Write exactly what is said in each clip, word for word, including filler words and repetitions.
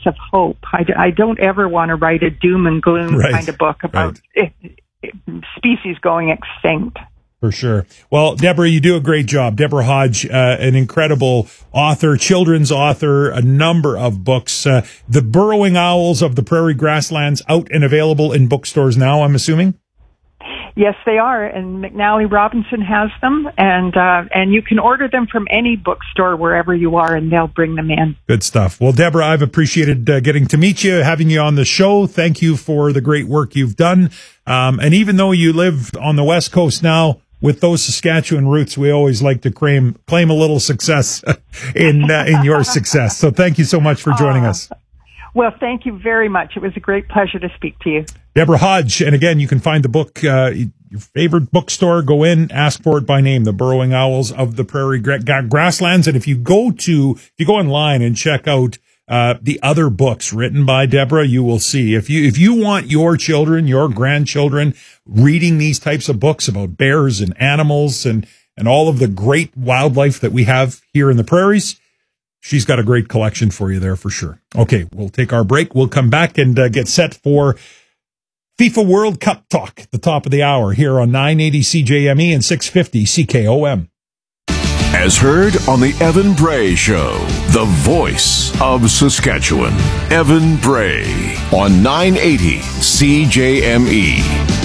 of hope. I, d- I don't ever want to write a doom and gloom Right. kind of book about Right. it, it, species going extinct. For sure. Well, Deborah, you do a great job. Deborah Hodge, uh, an incredible author, children's author, a number of books. Uh, The Burrowing Owls of the Prairie Grasslands, out and available in bookstores now, I'm assuming? Yes, they are, and McNally Robinson has them, and uh, and you can order them from any bookstore wherever you are, and they'll bring them in. Good stuff. Well, Deborah, I've appreciated uh, getting to meet you, having you on the show. Thank you for the great work you've done. Um, and even though you live on the West Coast now, with those Saskatchewan roots, we always like to claim claim a little success in uh, in your success. So thank you so much for joining uh, us. Well, thank you very much. It was a great pleasure to speak to you. Deborah Hodge. And again, you can find the book, uh, your favorite bookstore. Go in, ask for it by name, The Burrowing Owls of the Prairie Gra- Gra- Grasslands. And if you go to, if you go online and check out uh, the other books written by Deborah, you will see. If you, if you want your children, your grandchildren reading these types of books about bears and animals and, and all of the great wildlife that we have here in the prairies, she's got a great collection for you there for sure. Okay, we'll take our break. We'll come back and uh, get set for FIFA World Cup talk at the top of the hour here on nine eighty C J M E and six fifty C K O M. As heard on the Evan Bray Show, the voice of Saskatchewan, Evan Bray on nine eighty C J M E.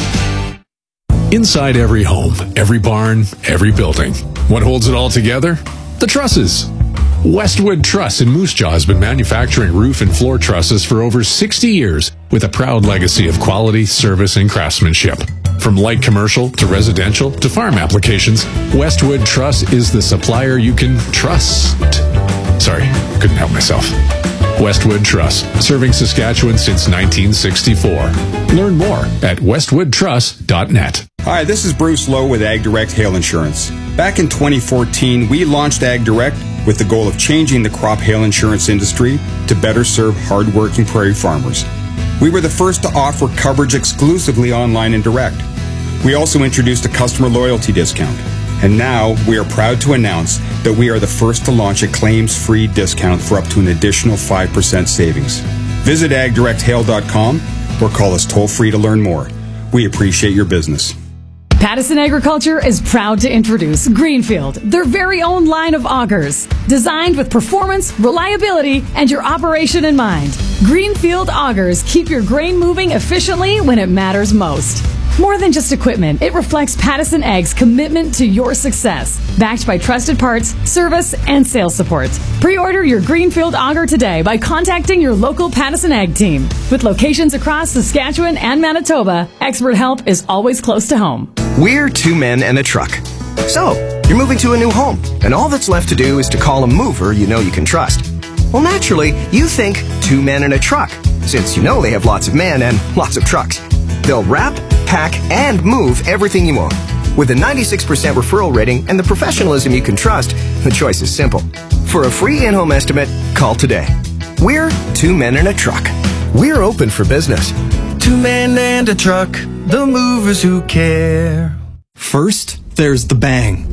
Inside every home, every barn, every building, what holds it all together? The trusses. Westwood Truss in Moose Jaw has been manufacturing roof and floor trusses for over sixty years with a proud legacy of quality, service, and craftsmanship. From light commercial to residential to farm applications, Westwood Truss is the supplier you can trust. Sorry, couldn't help myself. Westwood Truss, serving Saskatchewan since nineteen sixty-four. Learn more at westwood truss dot net. Hi, this is Bruce Lowe with Ag Direct Hail Insurance. Back in twenty fourteen, we launched Ag Direct with the goal of changing the crop hail insurance industry to better serve hardworking prairie farmers. We were the first to offer coverage exclusively online and direct. We also introduced a customer loyalty discount. And now we are proud to announce that we are the first to launch a claims-free discount for up to an additional five percent savings. Visit ag direct hail dot com or call us toll-free to learn more. We appreciate your business. Pattison Agriculture is proud to introduce Greenfield, their very own line of augers. Designed with performance, reliability, and your operation in mind. Greenfield augers keep your grain moving efficiently when it matters most. More than just equipment, it reflects Pattison Ag's commitment to your success. Backed by trusted parts, service, and sales support. Pre-order your Greenfield auger today by contacting your local Pattison Ag team. With locations across Saskatchewan and Manitoba, expert help is always close to home. We're two men and a truck. So, you're moving to a new home, and all that's left to do is to call a mover you know you can trust. Well, naturally, you think two men and a truck, since you know they have lots of men and lots of trucks. They'll wrap, pack, and move everything you own. With a ninety-six percent referral rating and the professionalism you can trust, the choice is simple. For a free in-home estimate, call today. We're two men and a truck. We're open for business. Two men and a truck, the movers who care. First, there's the bang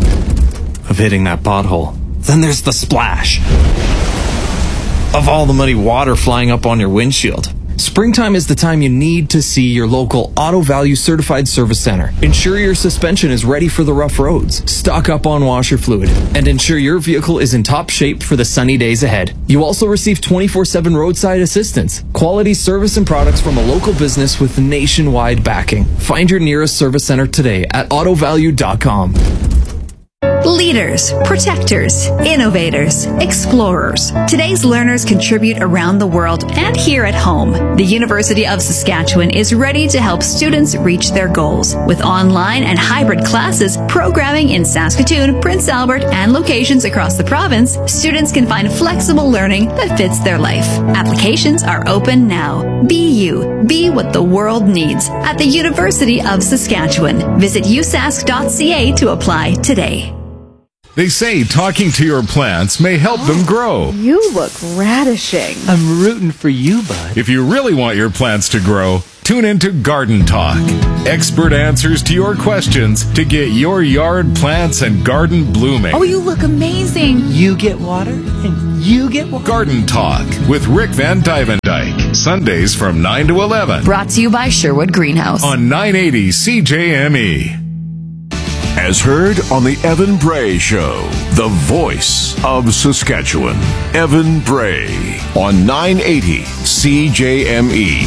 of hitting that pothole. Then there's the splash of all the muddy water flying up on your windshield. Springtime is the time you need to see your local Auto Value Certified Service Center. Ensure your suspension is ready for the rough roads. Stock up on washer fluid and ensure your vehicle is in top shape for the sunny days ahead. You also receive twenty-four seven roadside assistance, quality service and products from a local business with nationwide backing. Find your nearest service center today at auto value dot com. Leaders, protectors, innovators, explorers. Today's learners contribute around the world and here at home. The University of Saskatchewan is ready to help students reach their goals. With online and hybrid classes, programming in Saskatoon, Prince Albert, and locations across the province, students can find flexible learning that fits their life. Applications are open now. Be you. Be what the world needs at the University of Saskatchewan. Visit u sask dot c a to apply today. They say talking to your plants may help them grow. You look radishing. I'm rooting for you, bud. If you really want your plants to grow, tune into Garden Talk. Expert answers to your questions to get your yard plants and garden blooming. Oh, you look amazing. You get water, and you get water. Garden Talk with Rick Van Dyvendijk. Sundays from nine to eleven. Brought to you by Sherwood Greenhouse. On nine eighty C J M E. As heard on the Evan Bray Show, the voice of Saskatchewan. Evan Bray on nine eighty C J M E.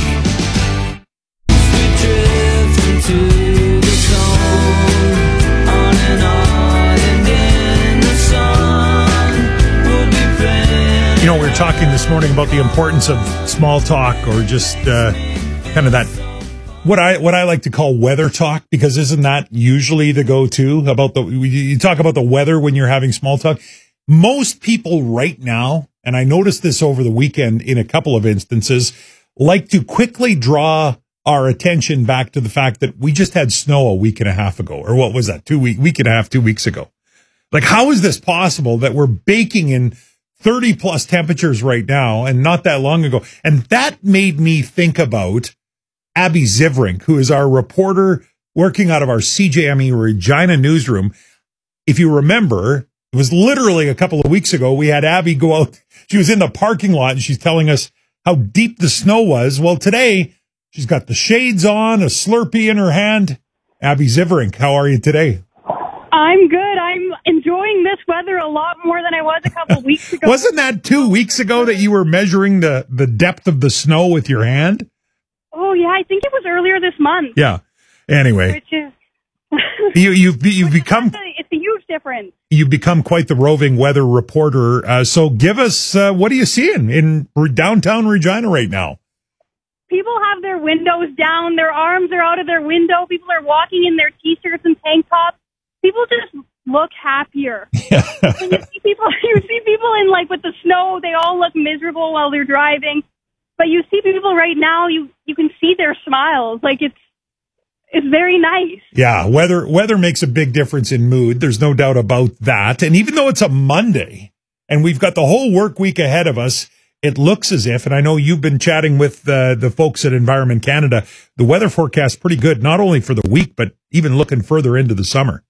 You know, we were talking this morning about the importance of small talk, or just uh, kind of that, what I what I like to call weather talk, because isn't that usually the go-to about the, you talk about the weather when you're having small talk? Most people right now, and I noticed this over the weekend in a couple of instances, like to quickly draw our attention back to the fact that we just had snow a week and a half ago, or what was that, two week, week and a half, two weeks ago. Like, how is this possible that we're baking in thirty plus temperatures right now and not that long ago? And that made me think about Abby Zivrink, who is our reporter working out of our C J M E Regina newsroom. If you remember, it was literally a couple of weeks ago, we had Abby go out. She was in the parking lot and she's telling us how deep the snow was. Well, today she's got the shades on, a Slurpee in her hand. Abby Zivrink, how are you today? I'm good. I'm enjoying this weather a lot more than I was a couple of weeks ago. Wasn't that two weeks ago that you were measuring the, the depth of the snow with your hand? Oh, yeah. I think it was earlier this month. Yeah. Anyway. Which is... you, you've, you've become... A, it's a huge difference. You've become quite the roving weather reporter. Uh, so give us, uh, what are you seeing in downtown Regina right now? People have their windows down. Their arms are out of their window. People are walking in their T-shirts and tank tops. People just look happier. Yeah. When you see people, you see people in like with the snow, they all look miserable while they're driving. But you see people right now, you, you can see their smiles. Like it's, it's very nice. Yeah. Weather, weather makes a big difference in mood. There's no doubt about that. And even though it's a Monday and we've got the whole work week ahead of us, it looks as if, and I know you've been chatting with uh, the folks at Environment Canada, the weather forecast pretty good, not only for the week, but even looking further into the summer.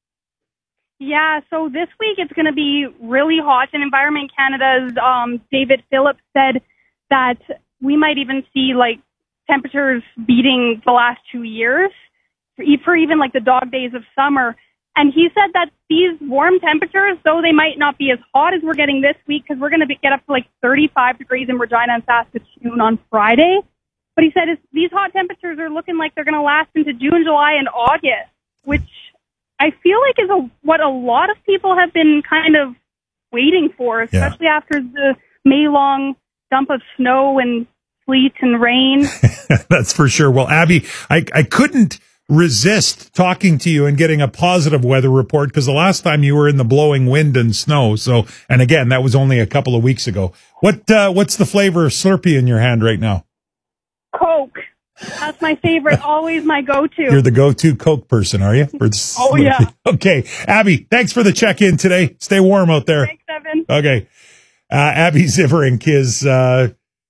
Yeah, so this week it's going to be really hot, and Environment Canada's um, David Phillips said that we might even see like temperatures beating the last two years for, for even like the dog days of summer. And he said that these warm temperatures, though they might not be as hot as we're getting this week, because we're going to get up to like thirty-five degrees in Regina and Saskatoon on Friday. But he said it's, these hot temperatures are looking like they're going to last into June, July, and August, which I feel like is a, what a lot of people have been kind of waiting for, especially yeah. after the May-long dump of snow and sleet and rain. That's for sure. Well, Abby, I, I couldn't resist talking to you and getting a positive weather report, because the last time you were in the blowing wind and snow. So, and again, that was only a couple of weeks ago. What uh, what's the flavor of Slurpee in your hand right now? Coke. That's my favorite, always my go-to. You're the go-to Coke person, are you? For oh, yeah. Okay. Abby, thanks for the check-in today. Stay warm out there. Thanks, Evan. Okay. Uh, Abby Zivrink is, uh,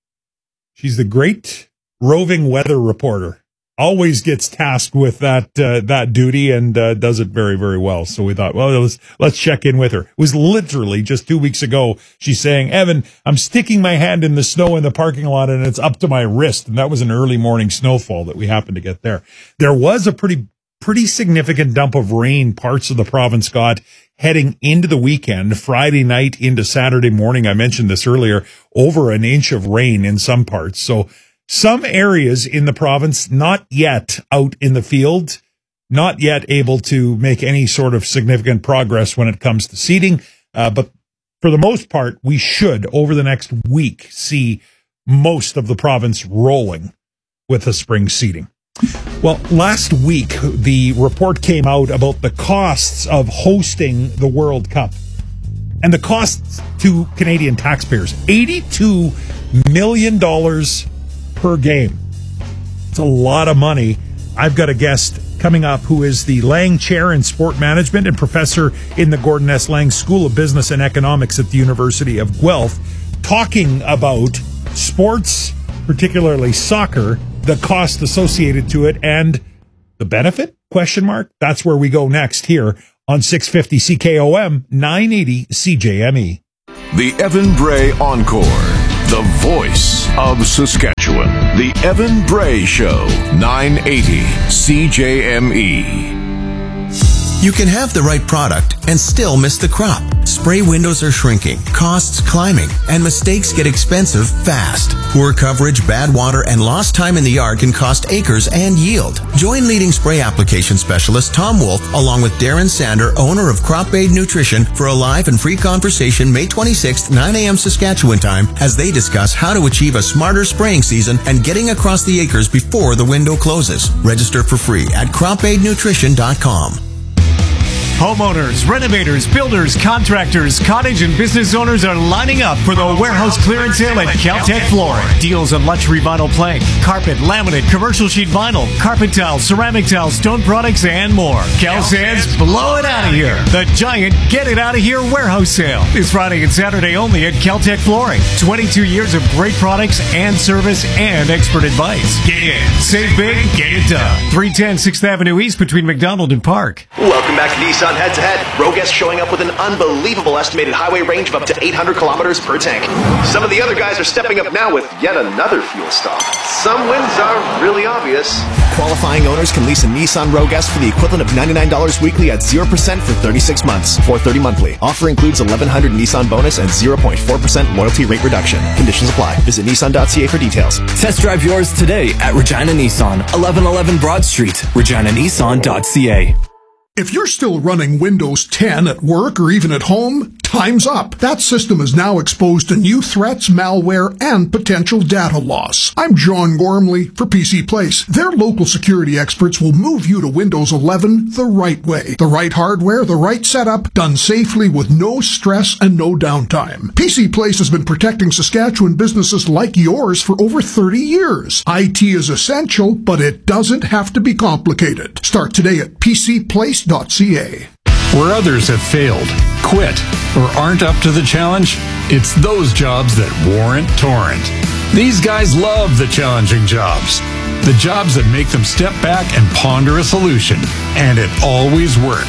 she's the great roving weather reporter. Always gets tasked with that, uh, that duty and, uh, does it very, very well. So we thought, well, let's, let's check in with her. It was literally just two weeks ago. She's saying, Evan, I'm sticking my hand in the snow in the parking lot and it's up to my wrist. And that was an early morning snowfall that we happened to get there. There was a pretty, pretty significant dump of rain parts of the province got heading into the weekend, Friday night into Saturday morning. I mentioned this earlier, over an inch of rain in some parts. So, some areas in the province not yet out in the field, not yet able to make any sort of significant progress when it comes to seeding. Uh, but for the most part, we should, over the next week, see most of the province rolling with the spring seeding. Well, last week, the report came out about the costs of hosting the World Cup and the costs to Canadian taxpayers, eighty-two million dollars per game. It's a lot of money. I've got a guest coming up who is the Lang Chair in Sport Management and professor in the Gordon S. Lang School of Business and Economics at the University of Guelph, talking about sports, particularly soccer, the cost associated to it, and the benefit? Question mark. That's where we go next here on six fifty C K O M, nine eighty C J M E. The Evan Bray Encore, the voice of Saskatchewan. The Evan Bray Show, nine eighty C J M E. You can have the right product and still miss the crop. Spray windows are shrinking, costs climbing, and mistakes get expensive fast. Poor coverage, bad water, and lost time in the yard can cost acres and yield. Join leading spray application specialist Tom Wolf along with Darren Sander, owner of Crop Aid Nutrition, for a live and free conversation May twenty-sixth, nine a.m. Saskatchewan time, as they discuss how to achieve a smarter spraying season and getting across the acres before the window closes. Register for free at crop aid nutrition dot com. Homeowners, renovators, builders, contractors, cottage and business owners are lining up for the warehouse clearance sale at Caltech Flooring. Deals on luxury vinyl plank, carpet, laminate, commercial sheet vinyl, carpet tiles, ceramic tiles, stone products, and more. Cal says, blow it out of here. The giant Get It Out of Here warehouse sale is Friday and Saturday only at Caltech Flooring. twenty-two years of great products and service and expert advice. Get in, save big, get it done. three ten sixth Avenue East between McDonald and Park. Welcome back to Nissan Head to Head. Rogues showing up with an unbelievable estimated highway range of up to eight hundred kilometers per tank. Some of the other guys are stepping up now with yet another fuel stop. Some wins are really obvious. Qualifying owners can lease a Nissan Rogue S for the equivalent of ninety-nine dollars weekly at zero percent for thirty-six months, four hundred thirty monthly. Offer includes eleven hundred Nissan bonus and zero point four percent loyalty rate reduction. Conditions apply. Visit Nissan dot C A for details. Test drive yours today at Regina Nissan, eleven eleven Broad Street, regina nissan dot c a. If you're still running Windows ten at work or even at home, time's up. That system is now exposed to new threats, malware, and potential data loss. I'm John Gormley for P C Place. Their local security experts will move you to Windows eleven the right way. The right hardware, the right setup, done safely with no stress and no downtime. P C Place has been protecting Saskatchewan businesses like yours for over thirty years. I T is essential, but it doesn't have to be complicated. Start today at p c place dot c a. Where others have failed, quit, or aren't up to the challenge, it's those jobs that warrant Torrent. These guys love the challenging jobs. The jobs that make them step back and ponder a solution. And it always works.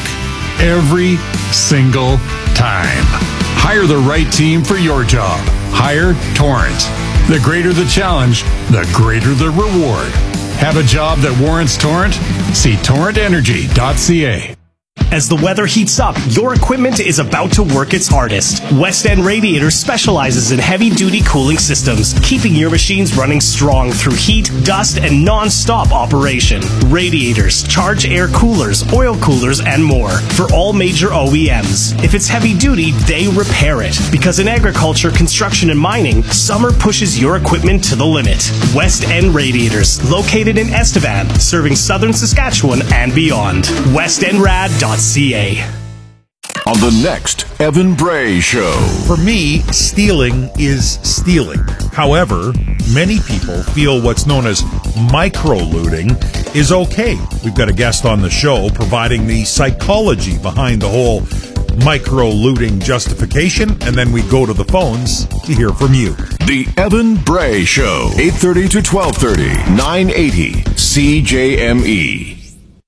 Every single time. Hire the right team for your job. Hire Torrent. The greater the challenge, the greater the reward. Have a job that warrants Torrent? See torrent energy dot c a. As the weather heats up, your equipment is about to work its hardest. West End Radiators specializes in heavy-duty cooling systems, keeping your machines running strong through heat, dust, and non-stop operation. Radiators, charge air coolers, oil coolers, and more for all major O E Ms. If it's heavy-duty, they repair it. Because in agriculture, construction, and mining, summer pushes your equipment to the limit. West End Radiators, located in Estevan, serving southern Saskatchewan and beyond. west end rad dot c a. On the next Evan Bray Show. For me, stealing is stealing. However, many people feel what's known as micro-looting is okay. We've got a guest on the show providing the psychology behind the whole micro-looting justification, and then we go to the phones to hear from you. The Evan Bray Show, eight thirty to twelve thirty, nine eighty C J M E.